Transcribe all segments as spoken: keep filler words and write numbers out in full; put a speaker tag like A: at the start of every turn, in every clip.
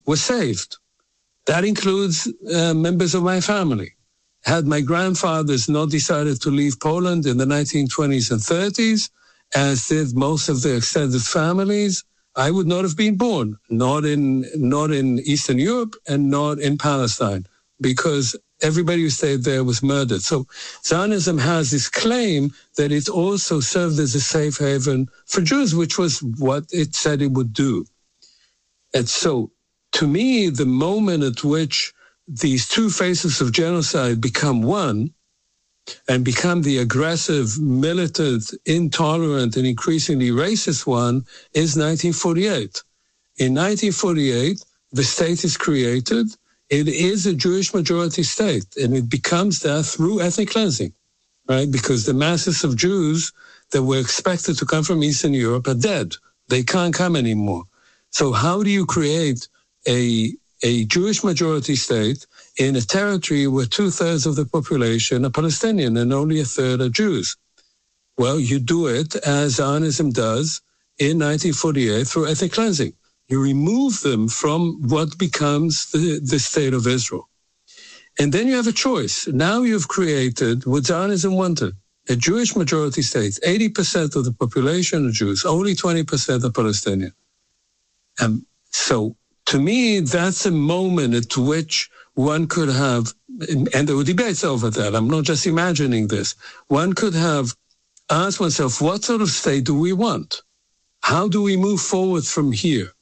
A: were saved. That includes uh, members of my family. Had my grandfathers not decided to leave Poland in the nineteen twenties and thirties, as did most of their extended families, I would not have been born, not in not in Eastern Europe and not in Palestine, because everybody who stayed there was murdered. So Zionism has this claim that it also served as a safe haven for Jews, which was what it said it would do. And so, to me, the moment at which these two faces of genocide become one and become the aggressive, militant, intolerant, and increasingly racist one is nineteen forty-eight. In nineteen forty-eight, the state is created. It is a Jewish majority state, and it becomes that through ethnic cleansing, right? Because the masses of Jews that were expected to come from Eastern Europe are dead. They can't come anymore. So how do you create a a Jewish majority state in a territory where two-thirds of the population are Palestinian and only a third are Jews? Well, you do it, as Zionism does, in nineteen forty-eight through ethnic cleansing. You remove them from what becomes the, the state of Israel. And then you have a choice. Now you've created what Zionism wanted, a Jewish majority state. eighty percent of the population are Jews, only twenty percent are Palestinian. And so, to me, that's a moment at which one could have, and there were debates over that, I'm not just imagining this, one could have asked oneself, what sort of state do we want? How do we move forward from here?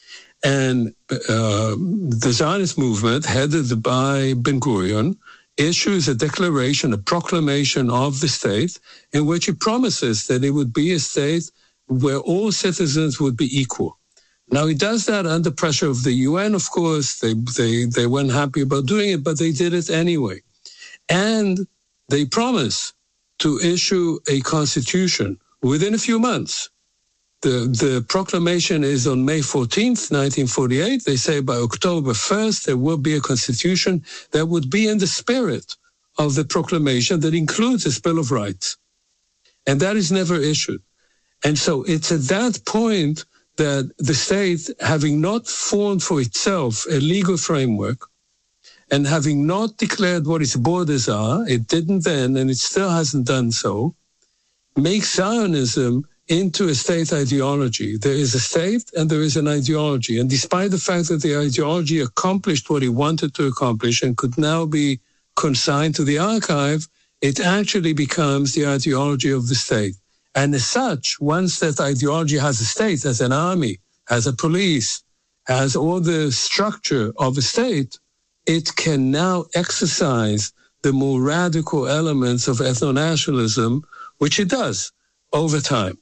A: And uh, the Zionist movement, headed by Ben-Gurion, issues a declaration, a proclamation of the state, in which it promises that it would be a state where all citizens would be equal. Now, he does that under pressure of the U N, of course. They, they, they weren't happy about doing it, but they did it anyway. And they promise to issue a constitution within a few months. The, the proclamation is on May fourteenth, nineteen forty-eight. They say by October first, there will be a constitution that would be in the spirit of the proclamation that includes a Bill of Rights. And that is never issued. And so it's at that point that the state, having not formed for itself a legal framework and having not declared what its borders are, it didn't then, and it still hasn't done so, makes Zionism into a state ideology. There is a state and there is an ideology. And despite the fact that the ideology accomplished what it wanted to accomplish and could now be consigned to the archive, it actually becomes the ideology of the state. And as such, once that ideology has a state, has an army, has a police, has all the structure of a state, it can now exercise the more radical elements of ethno-nationalism, which it does over time.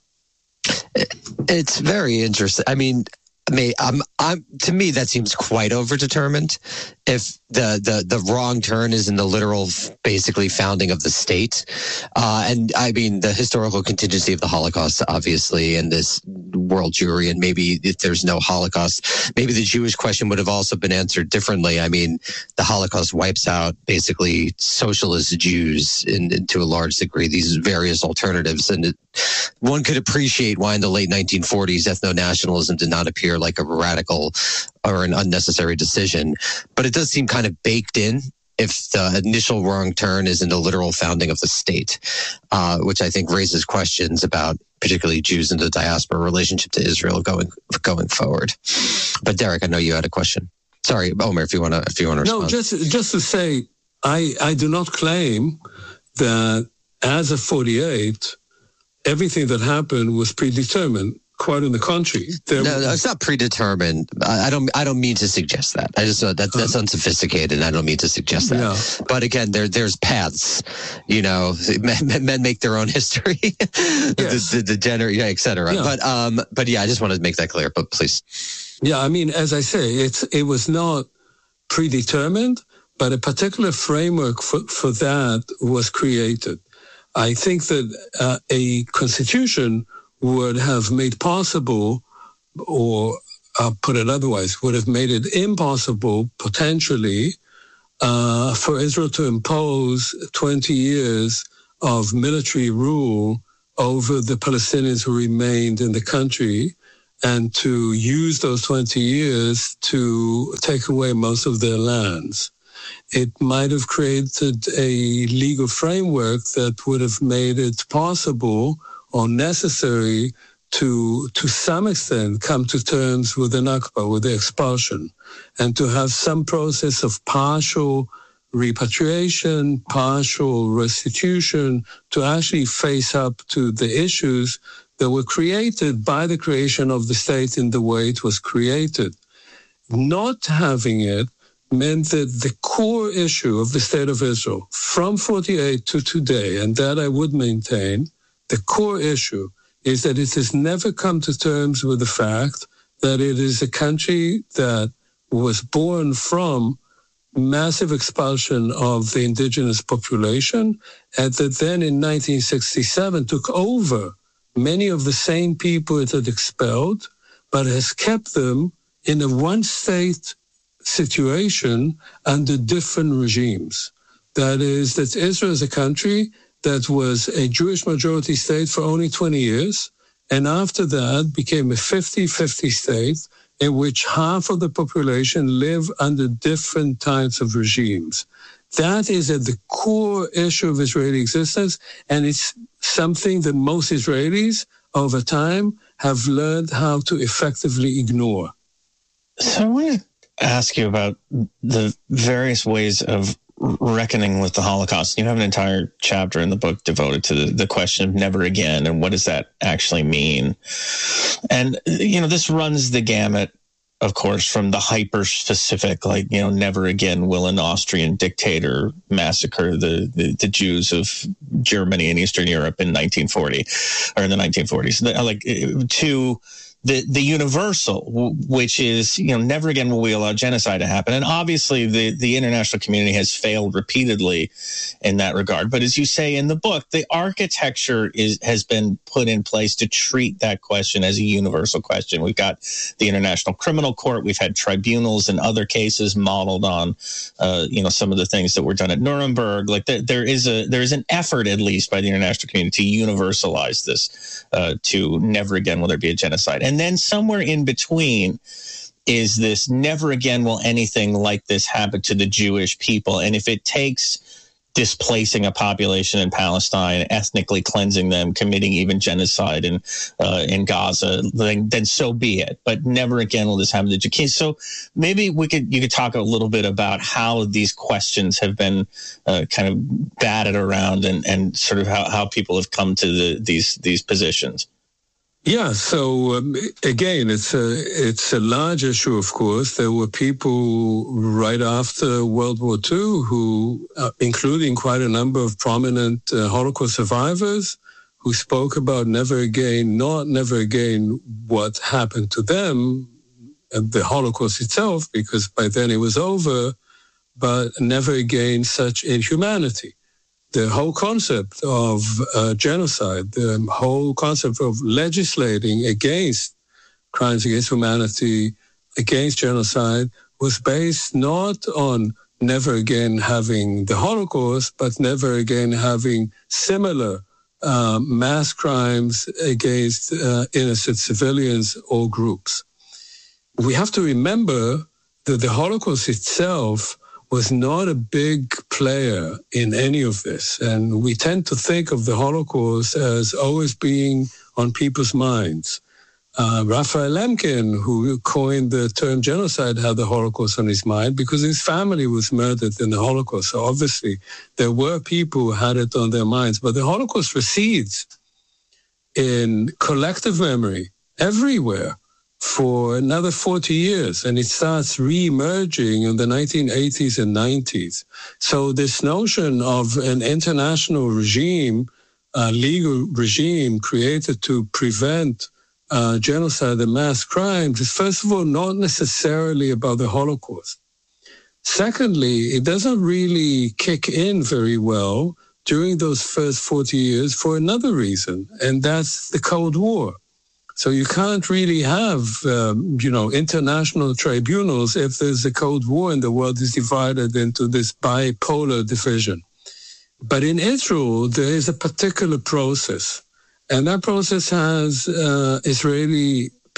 B: It's very interesting. I mean, I mean, I'm, I'm, to me, that seems quite overdetermined. If the, the, the wrong turn is in the literal, basically, founding of the state. Uh, and I mean, the historical contingency of the Holocaust, obviously, and this world Jewry, and maybe if there's no Holocaust, maybe the Jewish question would have also been answered differently. I mean, the Holocaust wipes out basically socialist Jews in, in to a large degree, these various alternatives. And it, one could appreciate why in the late nineteen forties, ethno-nationalism did not appear like a radical or an unnecessary decision. But it does seem kind of baked in if the initial wrong turn is in the literal founding of the state, uh, which I think raises questions about particularly Jews in the diaspora relationship to Israel going going forward. But Derek, I know you had a question. Sorry, Omer, if you want to if you want to respond.
A: No, just just to say, I I do not claim that as of forty-eight, everything that happened was predetermined. Quite on the contrary.
B: No, no, it's not predetermined. I, I don't. I don't mean to suggest that. I just uh, that that's uh, unsophisticated. I don't mean to suggest that. Yeah. But again, there there's paths. You know, men, men make their own history. Yes. the, the, the gender, yeah, et cetera. Yeah. But um, but yeah, I just wanted to make that clear. But please.
A: Yeah, I mean, as I say, it's it was not predetermined, but a particular framework for for that was created. I think that uh, a constitution would have made possible, or uh, put it otherwise, would have made it impossible, potentially, uh, for Israel to impose twenty years of military rule over the Palestinians who remained in the country, and to use those twenty years to take away most of their lands. It might have created a legal framework that would have made it possible or necessary to, to some extent, come to terms with the Nakba, with the expulsion, and to have some process of partial repatriation, partial restitution, to actually face up to the issues that were created by the creation of the state in the way it was created. Not having it meant that the core issue of the state of Israel from forty-eight to today, and that I would maintain, the core issue is that it has never come to terms with the fact that it is a country that was born from massive expulsion of the indigenous population, and that then in nineteen sixty-seven took over many of the same people it had expelled, but has kept them in a one-state situation under different regimes. That is, that Israel is a country that was a Jewish majority state for only twenty years, and after that became a fifty-fifty state in which half of the population live under different types of regimes. That is at the core issue of Israeli existence, and it's something that most Israelis over time have learned how to effectively ignore.
C: So I want to ask you about the various ways of reckoning with the Holocaust. You have an entire chapter in the book devoted to the, the question of never again and what does that actually mean. And, you know, this runs the gamut, of course, from the hyper-specific, like, you know, never again will an Austrian dictator massacre the, the, the Jews of Germany and Eastern Europe in nineteen forty, or in the nineteen forties, like, to the the universal, which is, you know, never again will we allow genocide to happen. And obviously the, the international community has failed repeatedly in that regard. But as you say in the book, the architecture is has been put in place to treat that question as a universal question. We've got the International Criminal Court. We've had tribunals in other cases modeled on, uh, you know, some of the things that were done at Nuremberg. Like there, there is a there is an effort, at least by the international community, to universalize this, uh, to never again will there be a genocide. And then somewhere in between is this never again will anything like this happen to the Jewish people. And if it takes displacing a population in Palestine, ethnically cleansing them, committing even genocide in uh, in Gaza, then, then so be it. But never again will this happen to the Jews. So maybe we could you could talk a little bit about how these questions have been uh, kind of batted around and, and sort of how, how people have come to the, these these positions.
A: Yeah, so um, again, it's a it's a large issue, of course. There were people right after World War Two who, uh, including quite a number of prominent uh, Holocaust survivors, who spoke about never again, not never again what happened to them, and the Holocaust itself, because by then it was over, but never again such inhumanity. The whole concept of uh, genocide, the whole concept of legislating against crimes against humanity, against genocide, was based not on never again having the Holocaust, but never again having similar uh, mass crimes against uh, innocent civilians or groups. We have to remember that the Holocaust itself was not a big player in any of this. And we tend to think of the Holocaust as always being on people's minds. Uh, Raphael Lemkin, who coined the term genocide, had the Holocaust on his mind because his family was murdered in the Holocaust. So obviously there were people who had it on their minds. But the Holocaust recedes in collective memory everywhere for another forty years, and it starts re-emerging in the nineteen eighties and nineties. So this notion of an international regime, a legal regime created to prevent uh, genocide and mass crimes is, first of all, not necessarily about the Holocaust. Secondly, it doesn't really kick in very well during those first forty years for another reason, and that's the Cold War. So you can't really have, um, you know, international tribunals if there's a Cold War and the world is divided into this bipolar division. But in Israel, there is a particular process, and that process has uh, Israeli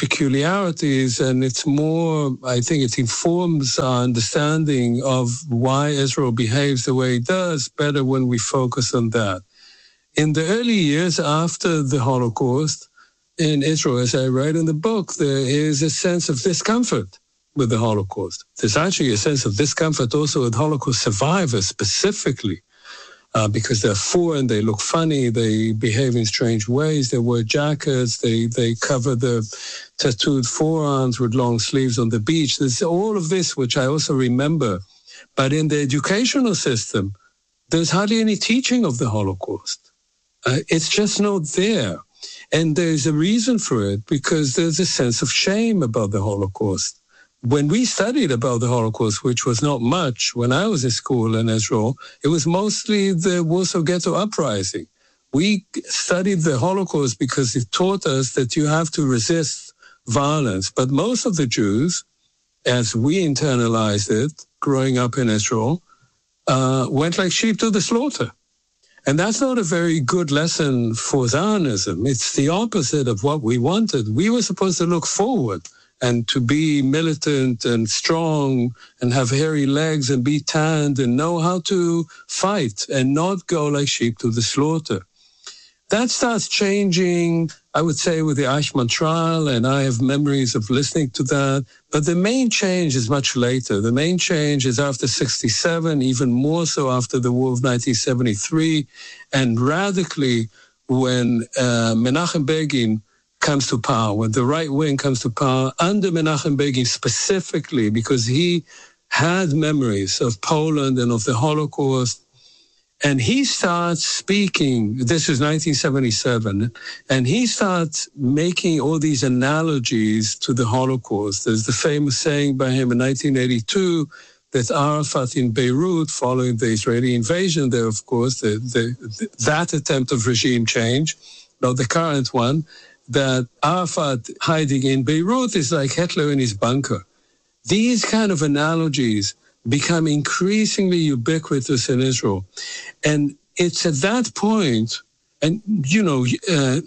A: peculiarities, and it's more, I think it informs our understanding of why Israel behaves the way it does better when we focus on that. In the early years after the Holocaust in Israel, as I write in the book, there is a sense of discomfort with the Holocaust. There's actually a sense of discomfort also with Holocaust survivors specifically, uh, because they're foreign, they look funny, they behave in strange ways, they wear jackets, they, they cover their tattooed forearms with long sleeves on the beach. There's all of this, which I also remember. But in the educational system, there's hardly any teaching of the Holocaust. Uh, it's just not there. And there's a reason for it, because there's a sense of shame about the Holocaust. When we studied about the Holocaust, which was not much when I was in school in Israel, it was mostly the Warsaw Ghetto Uprising. We studied the Holocaust because it taught us that you have to resist violence. But most of the Jews, as we internalized it, growing up in Israel, uh, went like sheep to the slaughter. And that's not a very good lesson for Zionism. It's the opposite of what we wanted. We were supposed to look forward and to be militant and strong and have hairy legs and be tanned and know how to fight and not go like sheep to the slaughter. That starts changing, I would say, with the Eichmann trial, and I have memories of listening to that. But the main change is much later. The main change is after sixty-seven, even more so after the war of nineteen seventy-three, and radically when uh, Menachem Begin comes to power, when the right wing comes to power, under Menachem Begin specifically, because he had memories of Poland and of the Holocaust. And he starts speaking, this is nineteen seventy-seven, and he starts making all these analogies to the Holocaust. There's the famous saying by him in nineteen eighty-two that Arafat in Beirut, following the Israeli invasion there, of course, the, the, that attempt of regime change, not the current one, that Arafat hiding in Beirut is like Hitler in his bunker. These kind of analogies become increasingly ubiquitous in Israel. And it's at that point, and, you know, uh,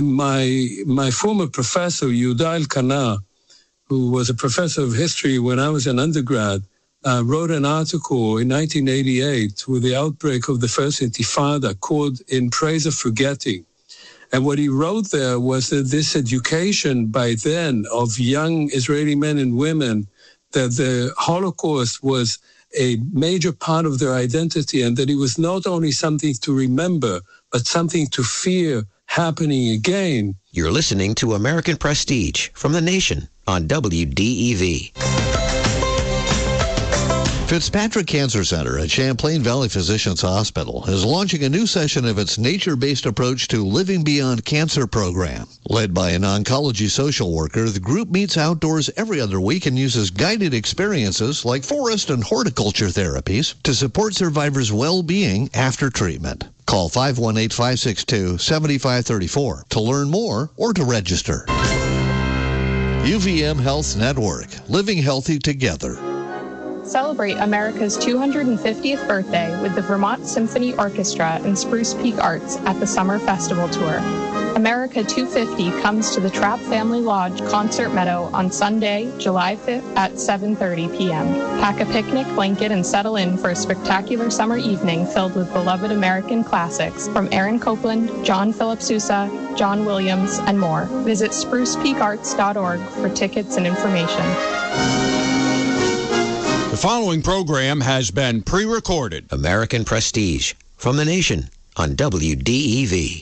A: my my former professor, Yehuda Elkana, who was a professor of history when I was an undergrad, uh, wrote an article in nineteen eighty-eight with the outbreak of the First Intifada called In Praise of Forgetting. And what he wrote there was that this education by then of young Israeli men and women, that the Holocaust was a major part of their identity and that it was not only something to remember, but something to fear happening again.
D: You're listening to American Prestige from The Nation on W D E V.
E: Fitzpatrick Cancer Center at Champlain Valley Physicians Hospital is launching a new session of its nature-based approach to Living Beyond Cancer program. Led by an oncology social worker, the group meets outdoors every other week and uses guided experiences like forest and horticulture therapies to support survivors' well-being after treatment. Call five one eight, five six two, seven five three four to learn more or to register. U V M Health Network, living healthy together.
F: Celebrate America's two hundred fiftieth birthday with the Vermont Symphony Orchestra and Spruce Peak Arts at the Summer Festival Tour. America two fifty comes to the Trapp Family Lodge Concert Meadow on Sunday, July fifth at seven thirty p.m. Pack a picnic blanket and settle in for a spectacular summer evening filled with beloved American classics from Aaron Copland, John Philip Sousa, John Williams, and more. Visit spruce peak arts dot org for tickets and information.
G: The following program has been pre-recorded.
D: American Prestige from The Nation on W D E V.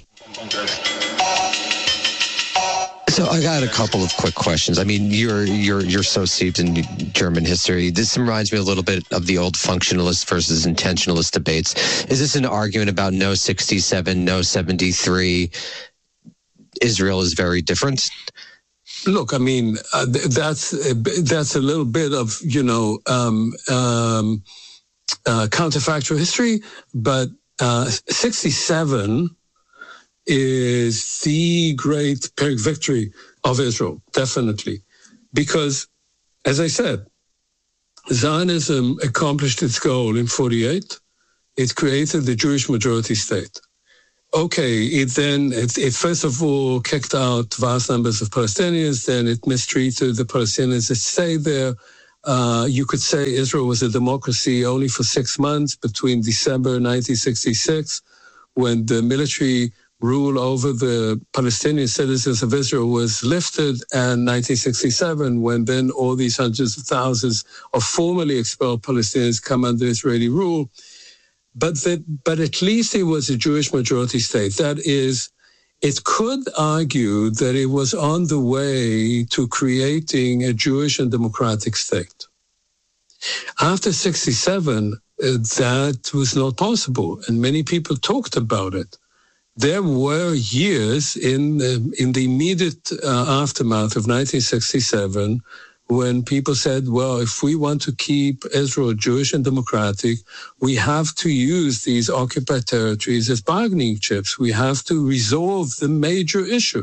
B: So I got a couple of quick questions. I mean, you're you're you're so steeped in German history. This reminds me a little bit of the old functionalist versus intentionalist debates. Is this an argument about no sixty-seven, no seventy-three? Israel is very different?
A: Look, I mean, uh, that's uh, that's a little bit of, you know, um, um, uh, counterfactual history, but uh, sixty-seven is the great Pyrrhic victory of Israel, definitely. Because, as I said, Zionism accomplished its goal in forty-eight. It created the Jewish majority state. okay, it then, it, it first of all kicked out vast numbers of Palestinians, then it mistreated the Palestinians that stayed there. Uh, you could say Israel was a democracy only for six months between December nineteen sixty-six, when the military rule over the Palestinian citizens of Israel was lifted, and nineteen sixty-seven, when then all these hundreds of thousands of formerly expelled Palestinians come under Israeli rule. But the, but at least it was a Jewish majority state. That is, it could argue that it was on the way to creating a Jewish and democratic state. After sixty-seven, uh, that was not possible, and many people talked about it. There were years in the, in the immediate uh, aftermath of nineteen sixty-seven when people said, well, if we want to keep Israel Jewish and democratic, we have to use these occupied territories as bargaining chips. We have to resolve the major issue.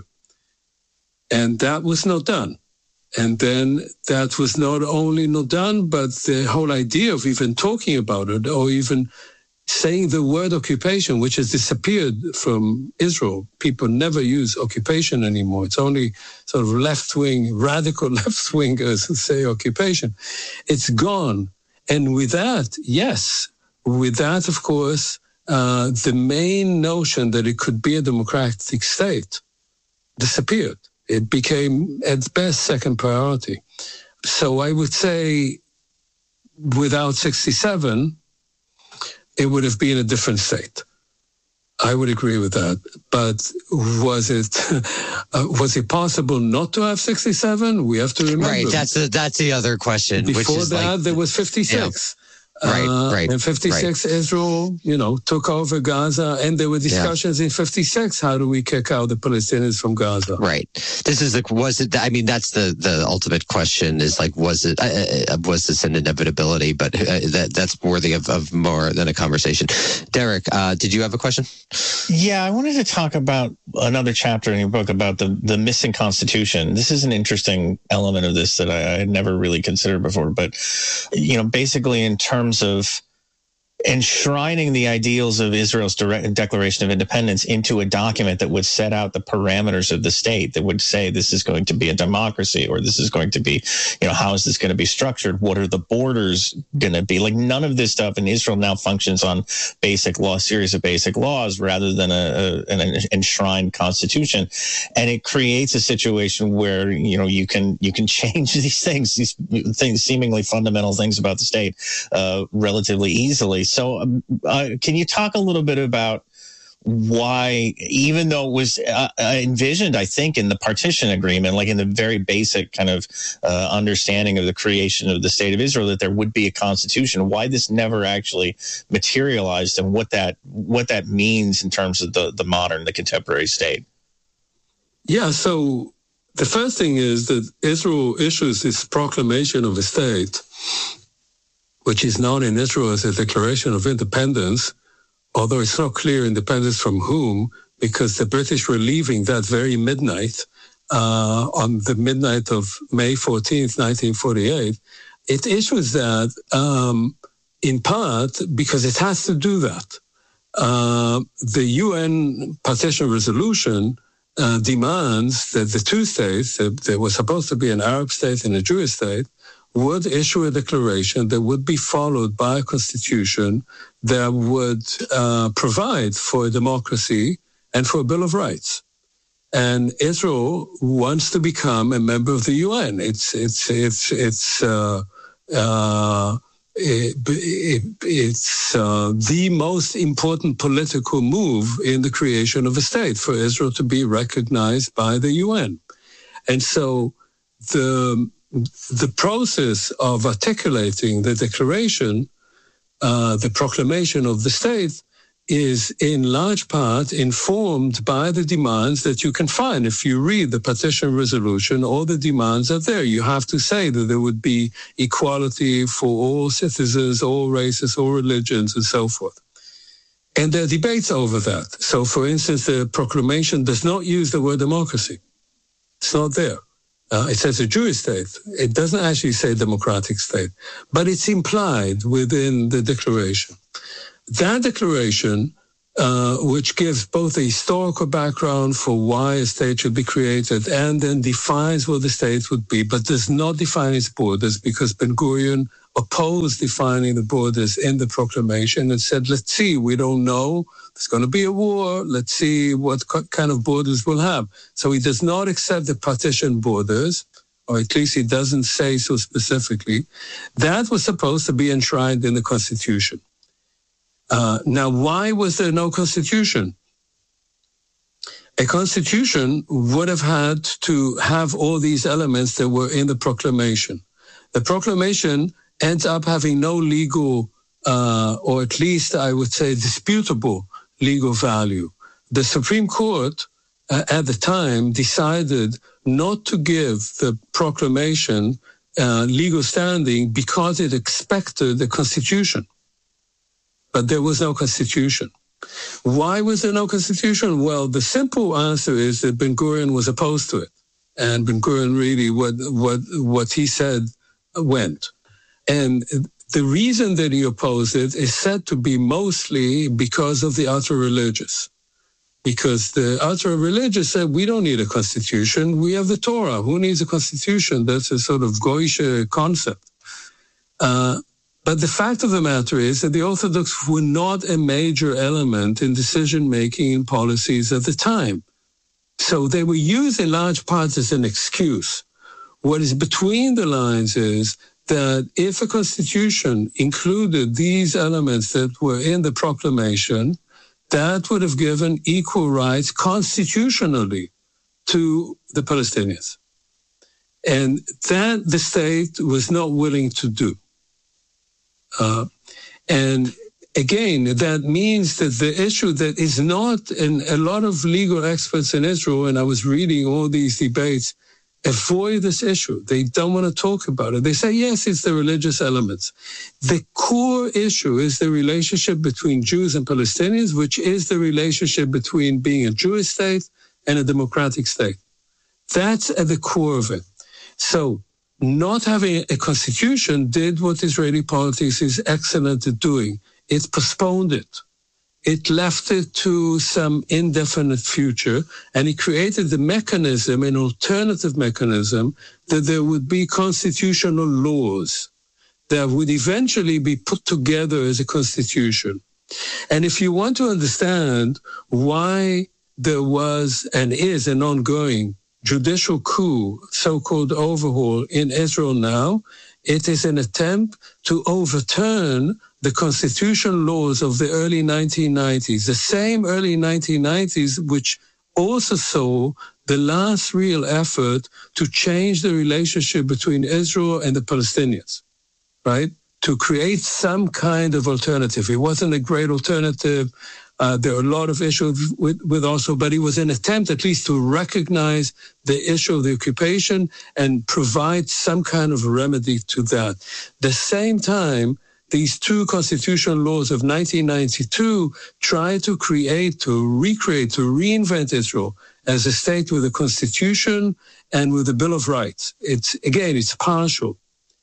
A: And that was not done. And then that was not only not done, but the whole idea of even talking about it or even saying the word occupation, which has disappeared from Israel. People never use occupation anymore. It's only sort of left-wing, radical left-wingers who say occupation. It's gone. And with that, yes, with that, of course, uh, the main notion that it could be a democratic state disappeared. It became, at best, second priority. So I would say without sixty-seven, it would have been a different state. I would agree with that. But was it uh, was it possible not to have sixty-seven? We have to remember.
B: Right, that's the, that's the other question.
A: Before
B: which is
A: that,
B: like,
A: there was fifty-six.
B: Yeah. Right,
A: uh,
B: right.
A: In fifty-six, right. Israel, you know, took over Gaza, and there were discussions yeah. in fifty-six. How do we kick out the Palestinians from Gaza?
B: Right. This is the was it? I mean, that's the, the ultimate question. Is like, was it uh, was this an inevitability? But uh, that that's worthy of, of more than a conversation. Derek, uh, did you have a question?
C: Yeah, I wanted to talk about another chapter in your book about the the missing constitution. This is an interesting element of this that I, I had never really considered before. But you know, basically in terms of enshrining the ideals of Israel's direct Declaration of Independence into a document that would set out the parameters of the state, that would say this is going to be a democracy, or this is going to be, you know, how is this going to be structured? What are the borders going to be? Like, none of this stuff in Israel now functions on basic law, series of basic laws, rather than a, a an enshrined constitution. And it creates a situation where, you know, you can you can change these things, these things, seemingly fundamental things about the state, uh, relatively easily. So um, uh, can you talk a little bit about why, even though it was uh, envisioned, I think, in the partition agreement, like in the very basic kind of uh, understanding of the creation of the state of Israel, that there would be a constitution, why this never actually materialized, and what that what that means in terms of the, the modern, the contemporary state?
A: Yeah, so the first thing is that Israel issues this proclamation of a state, which is known in Israel as a Declaration of Independence, although it's not clear independence from whom, because the British were leaving that very midnight, uh, on the midnight of May fourteenth, nineteen forty-eight. It issues that um, in part because it has to do that. Uh, the U N partition resolution uh, demands that the two states, that there was supposed to be an Arab state and a Jewish state, would issue a declaration that would be followed by a constitution that would uh, provide for a democracy and for a Bill of Rights. And Israel wants to become a member of the U N. It's it's it's it's uh, uh, it, it, it's uh, the most important political move in the creation of a state, for Israel to be recognized by the U N. And so the The process of articulating the declaration, uh, the proclamation of the state, is in large part informed by the demands that you can find. If you read the partition resolution, all the demands are there. You have to say that there would be equality for all citizens, all races, all religions, and so forth. And there are debates over that. So, for instance, the proclamation does not use the word democracy. It's not there. Uh, it says a Jewish state. It doesn't actually say democratic state, but it's implied within the declaration. That declaration uh, which gives both a historical background for why a state should be created and then defines what the state would be, but does not define its borders, because Ben-Gurion opposed defining the borders in the proclamation and said, let's see, we don't know. There's going to be a war. Let's see what kind of borders we'll have. So he does not accept the partition borders, or at least he doesn't say so specifically. That was supposed to be enshrined in the Constitution. Uh, now, why was there no Constitution? A Constitution would have had to have all these elements that were in the proclamation. The proclamation ends up having no legal, uh, or at least I would say disputable legal value. The Supreme Court uh, at the time decided not to give the proclamation uh, legal standing because it expected a constitution. But there was no constitution. Why was there no constitution? Well, the simple answer is that Ben-Gurion was opposed to it. And Ben-Gurion really, what, what, what he said went. And the reason that he opposed it is said to be mostly because of the ultra-religious. Because the ultra-religious said, we don't need a constitution, we have the Torah. Who needs a constitution? That's a sort of Goyish concept. Uh, but the fact of the matter is that the Orthodox were not a major element in decision-making in policies at the time. So they were used in large part as an excuse. What is between the lines is that if a constitution included these elements that were in the proclamation, that would have given equal rights constitutionally to the Palestinians. And that the state was not willing to do. Uh, and again, that means that the issue that is not, and a lot of legal experts in Israel, and I was reading all these debates, avoid this issue. They don't want to talk about it. They say, yes, it's the religious elements. The core issue is the relationship between Jews and Palestinians, which is the relationship between being a Jewish state and a democratic state. That's at the core of it. So not having a constitution did what Israeli politics is excellent at doing. It postponed it. It left it to some indefinite future, and it created the mechanism, an alternative mechanism, that there would be constitutional laws that would eventually be put together as a constitution. And if you want to understand why there was and is an ongoing judicial coup, so-called overhaul in Israel now, it is an attempt to overturn the constitutional laws of the early nineteen nineties, the same early nineteen nineties which also saw the last real effort to change the relationship between Israel and the Palestinians, right? To create some kind of alternative. It wasn't a great alternative. Uh, there are a lot of issues with, with also, but it was an attempt at least to recognize the issue of the occupation and provide some kind of remedy to that. The same time, these two constitutional laws of nineteen ninety-two try to create, to recreate, to reinvent Israel as a state with a constitution and with a Bill of Rights. It's, again, it's partial.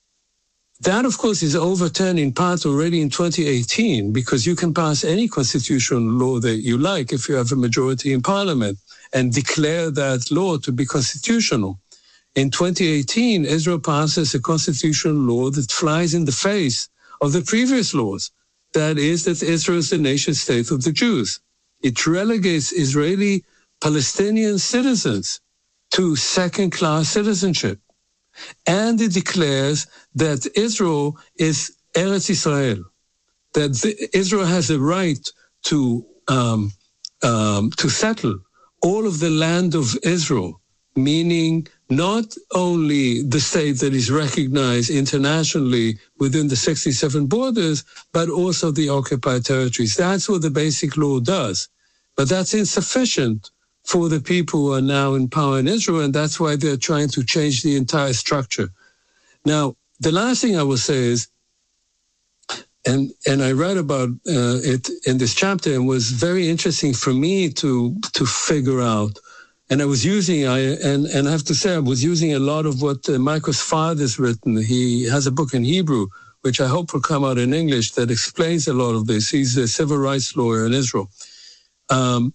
A: That, of course, is overturned in part already in twenty eighteen, because you can pass any constitutional law that you like if you have a majority in parliament and declare that law to be constitutional. In twenty eighteen, Israel passes a constitutional law that flies in the face of the previous laws. That is, that Israel is the nation state of the Jews. It relegates Israeli Palestinian citizens to second-class citizenship. And it declares that Israel is Eretz Israel, that the, Israel has a right to um, um, to settle all of the land of Israel, meaning not only the state that is recognized internationally within the sixty-seven borders, but also the occupied territories. That's what the basic law does. But that's insufficient for the people who are now in power in Israel, and that's why they're trying to change the entire structure. Now, the last thing I will say is, and and I read about uh, it in this chapter, and was very interesting for me to to figure out. And I was using, I and, and I have to say, I was using a lot of what uh, Michael Sfard has written. He has a book in Hebrew, which I hope will come out in English, that explains a lot of this. He's a civil rights lawyer in Israel. Um,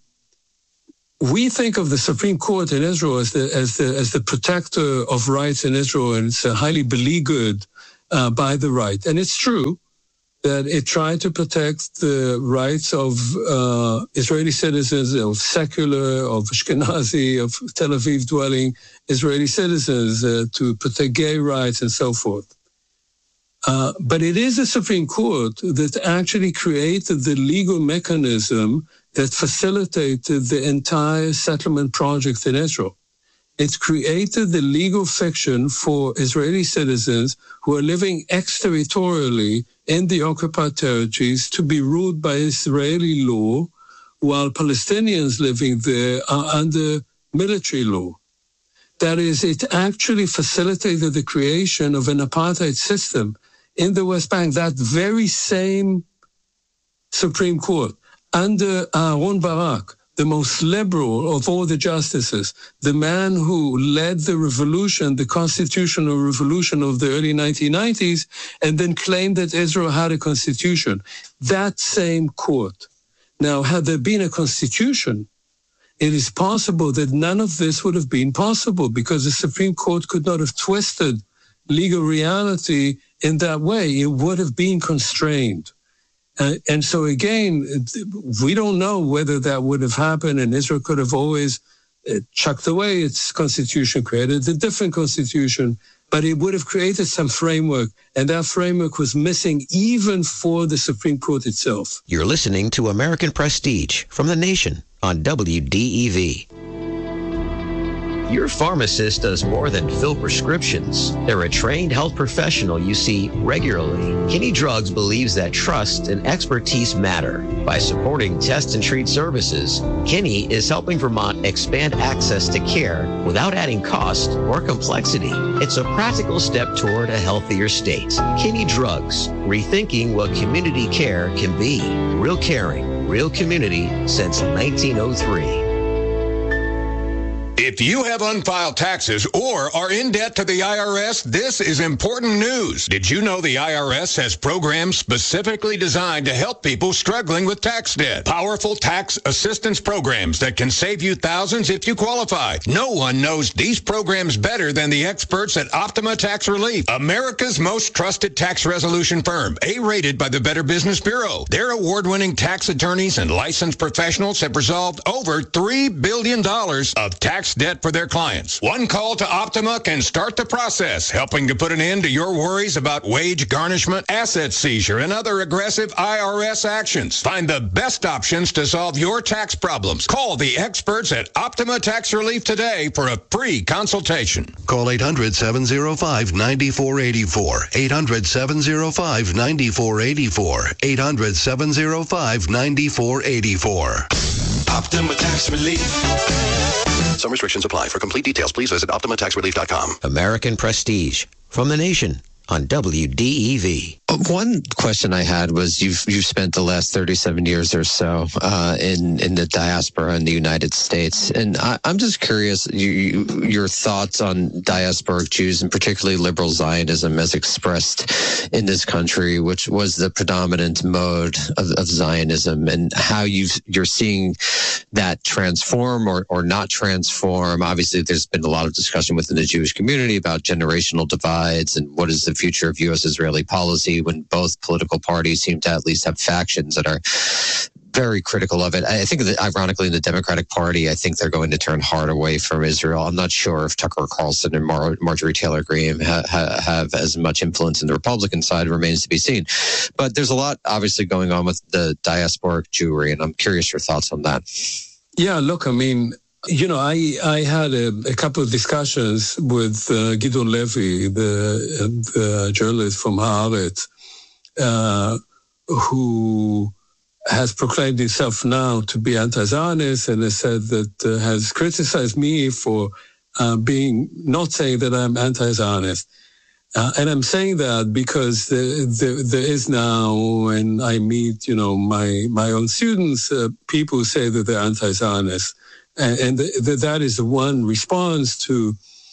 A: we think of the Supreme Court in Israel as the as the as the protector of rights in Israel, and it's uh, highly beleaguered uh, by the right. And it's true that it tried to protect the rights of uh, Israeli citizens, of secular, of Ashkenazi, of Tel Aviv dwelling Israeli citizens, uh, to protect gay rights and so forth. Uh, but it is the Supreme Court that actually created the legal mechanism that facilitated the entire settlement project in Israel. It created the legal fiction for Israeli citizens who are living exterritorially in the occupied territories to be ruled by Israeli law, while Palestinians living there are under military law. That is, it actually facilitated the creation of an apartheid system in the West Bank. That very same Supreme Court, under Aaron Barak, the most liberal of all the justices, the man who led the revolution, the constitutional revolution of the early nineteen nineties, and then claimed that Israel had a constitution. That same court. Now, had there been a constitution, it is possible that none of this would have been possible, because the Supreme Court could not have twisted legal reality in that way. It would have been constrained. Uh, and so again, we don't know whether that would have happened, and Israel could have always uh, chucked away its constitution, created a different constitution, but it would have created some framework, and that framework was missing even for the Supreme Court itself.
D: You're listening to American Prestige from The Nation on W D E V. Your pharmacist does more than fill prescriptions. They're a trained health professional you see regularly. Kinney Drugs believes that trust and expertise matter. By supporting test and treat services, Kinney is helping Vermont expand access to care without adding cost or complexity. It's a practical step toward a healthier state. Kinney Drugs, rethinking what community care can be. Real caring, real community since nineteen oh three.
G: If you have unfiled taxes or are in debt to the I R S, this is important news. Did you know the I R S has programs specifically designed to help people struggling with tax debt? Powerful tax assistance programs that can save you thousands if you qualify. No one knows these programs better than the experts at Optima Tax Relief, America's most trusted tax resolution firm, A-rated by the Better Business Bureau. Their award-winning tax attorneys and licensed professionals have resolved over three billion dollars of tax debt for their clients. One call to Optima can start the process, helping to put an end to your worries about wage garnishment, asset seizure, and other aggressive I R S actions. Find the best options to solve your tax problems. Call the experts at Optima Tax Relief today for a free consultation.
H: Call eight hundred, seven oh five, nine four eight four. eight hundred, seven oh five, nine four eight four. eight hundred, seven oh five, nine four eight four.
I: Optima Tax Relief.
H: Some restrictions apply. For complete details, please visit optima tax relief dot com.
D: American Prestige from The Nation on W D E V.
B: One question I had was you've you've spent the last thirty-seven years or so uh, in in the diaspora in the United States, and I, I'm just curious you, you, your thoughts on diasporic Jews and particularly liberal Zionism as expressed in this country, which was the predominant mode of, of Zionism, and how you've you're seeing that transform or or not transform. Obviously, there's been a lot of discussion within the Jewish community about generational divides and what is the future of U S Israeli policy, when both political parties seem to at least have factions that are very critical of it. I think that ironically in the Democratic Party, I think they're going to turn hard away from Israel. I'm not sure if Tucker Carlson and Mar- Marjorie Taylor Greene ha- ha- have as much influence in the Republican side. Remains to be seen. But there's a lot obviously going on with the diasporic Jewry, and I'm curious your thoughts on that.
A: Yeah, look, I mean, you know, I, I had a, a couple of discussions with uh, Gideon Levy, the, the journalist from Haaretz, uh, who has proclaimed himself now to be anti-Zionist, and has said that uh, has criticized me for uh, being not saying that I'm anti-Zionist. Uh, and I'm saying that because there, there, there is now, when I meet, you know, my my own students, uh, people who say that they're anti-Zionist. And, and the, the, that is the one response to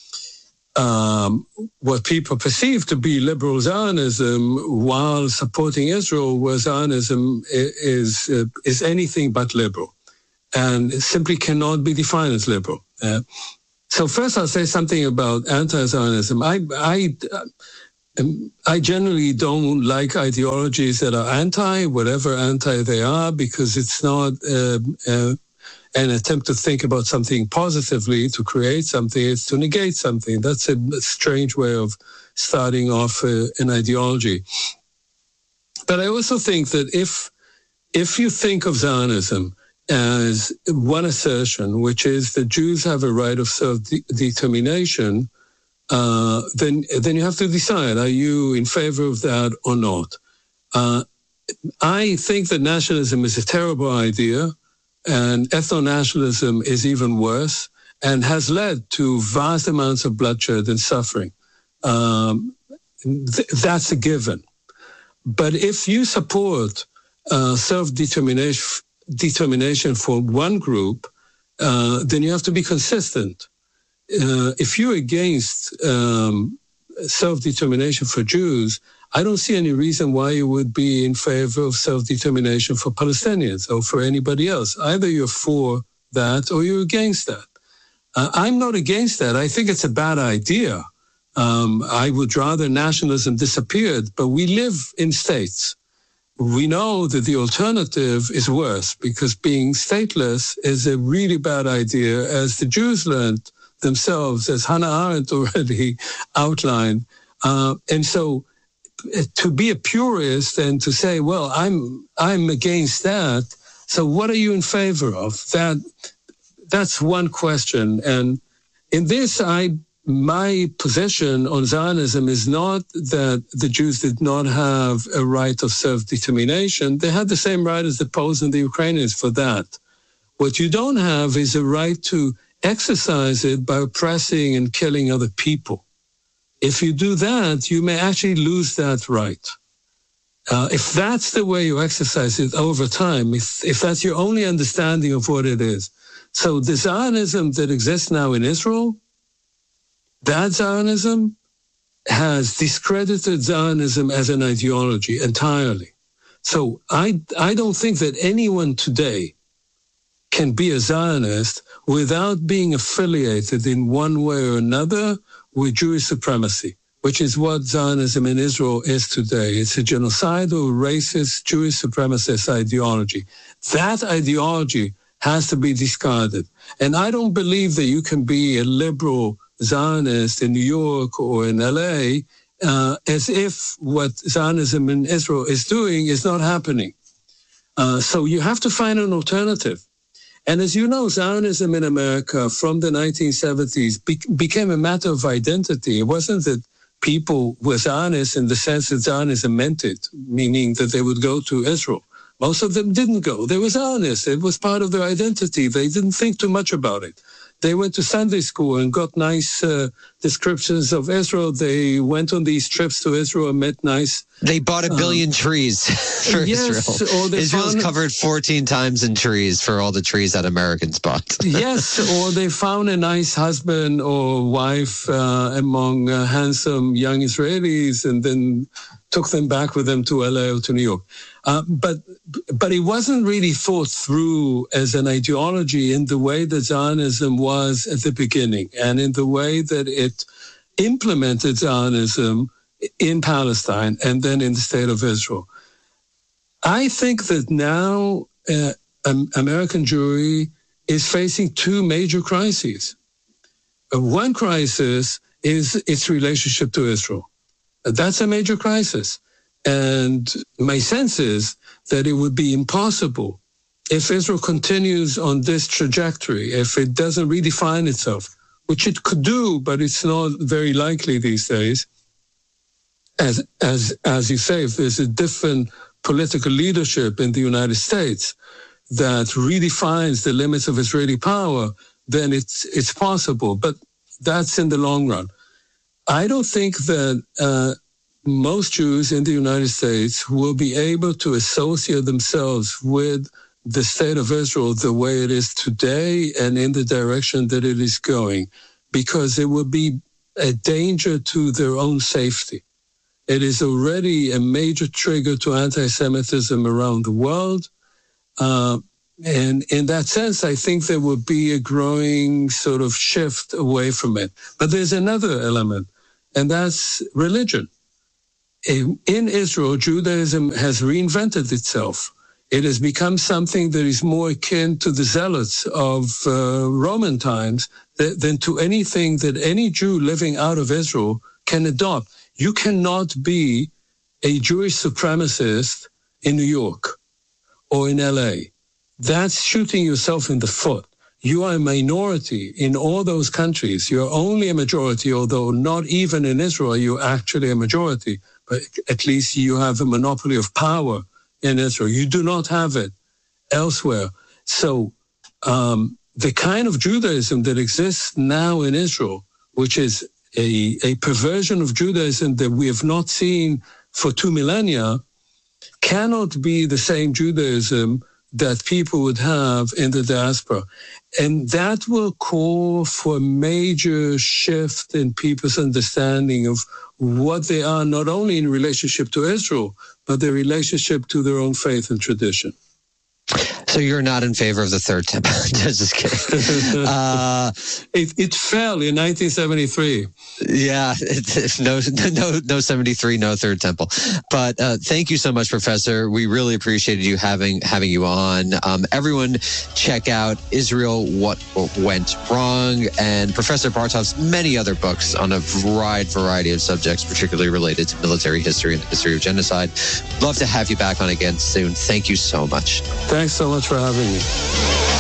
A: um, what people perceive to be liberal Zionism while supporting Israel, where Zionism is uh, is anything but liberal. and simply cannot be defined as liberal. Uh, so first I'll say something about anti-Zionism. I, I, I generally don't like ideologies that are anti, whatever anti they are, because it's not uh, uh, an attempt to think about something positively, to create something, it's to negate something. That's a strange way of starting off uh, an ideology. But I also think that if if you think of Zionism as one assertion, which is that Jews have a right of self-determination, uh, then then you have to decide, are you in favor of that or not? Uh, I think that nationalism is a terrible idea, and ethno-nationalism is even worse, and has led to vast amounts of bloodshed and suffering. Um, th- that's a given. But if you support uh, self-determination determination for one group, uh, then you have to be consistent. Uh, if you're against um, self-determination for Jews, I don't see any reason why you would be in favor of self-determination for Palestinians or for anybody else. Either you're for that or you're against that. Uh, I'm not against that. I think it's a bad idea. Um, I would rather nationalism disappeared, but we live in states. We know that the alternative is worse, because being stateless is a really bad idea, as the Jews learned themselves, as Hannah Arendt already outlined. Uh, and so to be a purist and to say, well, I'm I'm against that, so what are you in favor of? That that's one question. And in this, I my position on Zionism is not that the Jews did not have a right of self-determination. They had the same right as the Poles and the Ukrainians for that. What you don't have is a right to exercise it by oppressing and killing other people. If you do that, you may actually lose that right. Uh, if that's the way you exercise it over time, if, if that's your only understanding of what it is. So the Zionism that exists now in Israel, that Zionism has discredited Zionism as an ideology entirely. So I, I don't think that anyone today can be a Zionist without being affiliated in one way or another with Jewish supremacy, which is what Zionism in Israel is today. It's a genocidal, racist, Jewish supremacist ideology. That ideology has to be discarded. And I don't believe that you can be a liberal Zionist in New York or in L A uh, as if what Zionism in Israel is doing is not happening. Uh, so you have to find an alternative. And as you know, Zionism in America from the nineteen seventies be- became a matter of identity. It wasn't that people were Zionists in the sense that Zionism meant it, meaning that they would go to Israel. Most of them didn't go. They were Zionists. It was part of their identity. They didn't think too much about it. They went to Sunday school and got nice uh, descriptions of Israel. They went on these trips to Israel and met nice...
B: They bought a billion um, trees for
A: yes,
B: Israel.
A: Or
B: Israel's
A: found,
B: covered fourteen times in trees for all the trees that Americans bought.
A: Yes, or they found a nice husband or wife uh, among uh, handsome young Israelis and then took them back with them to L A or to New York. Uh, but but it wasn't really thought through as an ideology in the way that Zionism was at the beginning and in the way that it implemented Zionism in Palestine and then in the state of Israel. I think that now uh, um, American Jewry is facing two major crises. Uh, one crisis is its relationship to Israel. Uh, that's a major crisis. And my sense is that it would be impossible if Israel continues on this trajectory, if it doesn't redefine itself, which it could do, but it's not very likely these days. As, as, as you say, if there's a different political leadership in the United States that redefines the limits of Israeli power, then it's, it's possible. But that's in the long run. I don't think that uh, most Jews in the United States will be able to associate themselves with the state of Israel the way it is today and in the direction that it is going, because it will be a danger to their own safety. It is already a major trigger to anti-Semitism around the world. Uh, And in that sense, I think there will be a growing sort of shift away from it. But there's another element, and that's religion. In, in Israel, Judaism has reinvented itself. It has become something that is more akin to the zealots of uh, Roman times th- than to anything that any Jew living out of Israel can adopt. You cannot be a Jewish supremacist in New York or in L A. That's shooting yourself in the foot. You are a minority in all those countries. You're only a majority, although not even in Israel are you actually a majority. But at least you have a monopoly of power in Israel. You do not have it elsewhere. So um, the kind of Judaism that exists now in Israel, which is a, a perversion of Judaism that we have not seen for two millennia, cannot be the same Judaism that people would have in the diaspora. And that will call for a major shift in people's understanding of what they are, not only in relationship to Israel, but their relationship to their own faith and tradition.
B: So you're not in favor of the third temple? Just kidding. Uh,
A: it, it fell in nineteen seventy-three.
B: Yeah, it, no, no, no seventy-three, no third temple. But uh, thank you so much, Professor. We really appreciated you having having you on. Um, everyone, check out Israel: What Went Wrong, and Professor Bartov's many other books on a wide variety of subjects, particularly related to military history and the history of genocide. Love to have you back on again soon. Thank you so much.
A: Thanks so much for having me.